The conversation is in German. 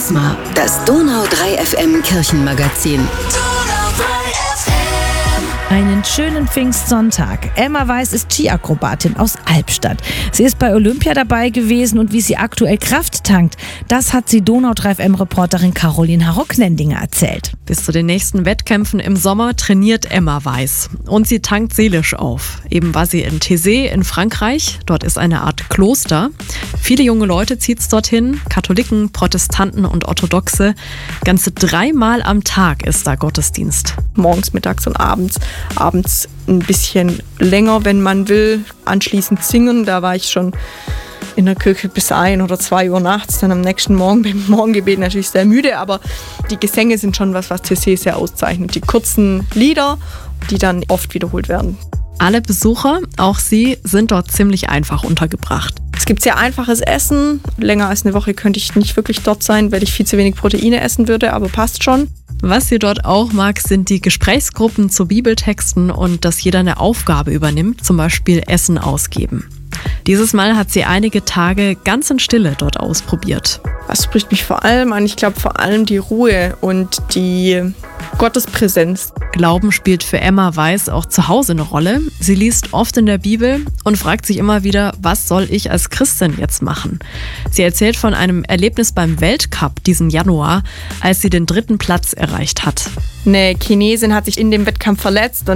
Charisma, das Donau 3 FM Kirchenmagazin. Einen schönen Pfingstsonntag. Emma Weiß ist Skiakrobatin aus Albstadt. Sie ist bei Olympia dabei gewesen und wie sie aktuell Kraft tankt, das hat sie Donau 3 FM-Reporterin Caroline Harrock-Nendinger erzählt. Bis zu den nächsten Wettkämpfen im Sommer trainiert Emma Weiß. Und sie tankt seelisch auf. Eben war sie in Thésée in Frankreich. Dort ist eine Art Kloster. Viele junge Leute zieht's dorthin. Katholiken, Protestanten und Orthodoxe. Ganze 3-mal am Tag ist da Gottesdienst. Morgens, mittags und abends. Abends ein bisschen länger, wenn man will. Anschließend singen. Da war ich schon in der Kirche bis 1 oder 2 Uhr nachts. Dann am nächsten Morgen beim Morgengebet natürlich sehr müde. Aber die Gesänge sind schon was Thésée sehr auszeichnet. Die kurzen Lieder, die dann oft wiederholt werden. Alle Besucher, auch sie, sind dort ziemlich einfach untergebracht. Es gibt sehr einfaches Essen. Länger als eine Woche könnte ich nicht wirklich dort sein, weil ich viel zu wenig Proteine essen würde, aber passt schon. Was sie dort auch mag, sind die Gesprächsgruppen zu Bibeltexten und dass jeder eine Aufgabe übernimmt, zum Beispiel Essen ausgeben. Dieses Mal hat sie einige Tage ganz in Stille dort ausprobiert. Was spricht mich vor allem an? Ich glaube vor allem die Ruhe und die Gottespräsenz. Glauben spielt für Emma Weiß auch zu Hause eine Rolle. Sie liest oft in der Bibel und fragt sich immer wieder, was soll ich als Christin jetzt machen? Sie erzählt von einem Erlebnis beim Weltcup diesen Januar, als sie den 3. Platz erreicht hat. Eine Chinesin hat sich in dem Wettkampf verletzt und